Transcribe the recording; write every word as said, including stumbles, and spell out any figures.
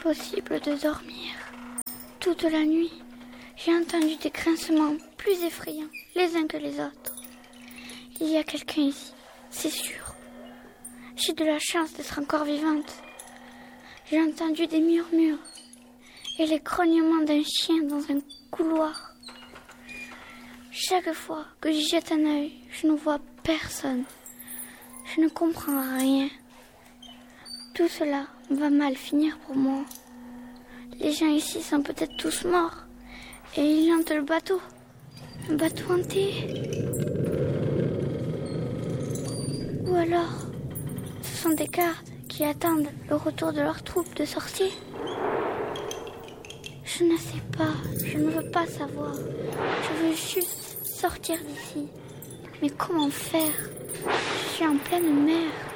Impossible de dormir. Toute la nuit, j'ai entendu des grincements plus effrayants les uns que les autres. Il y a quelqu'un ici, c'est sûr. J'ai de la chance d'être encore vivante. J'ai entendu des murmures et les grognements d'un chien dans un couloir. Chaque fois que j'y jette un œil, je ne vois personne. Je ne comprends rien. Tout cela va mal finir pour moi. Les gens ici sont peut-être tous morts et ils hantent le bateau. Un bateau hanté. Ou alors, ce sont des gardes qui attendent le retour de leur troupe de sorciers. Je ne sais pas, je ne veux pas savoir. Je veux juste sortir d'ici. Mais comment faire? Je suis en pleine mer.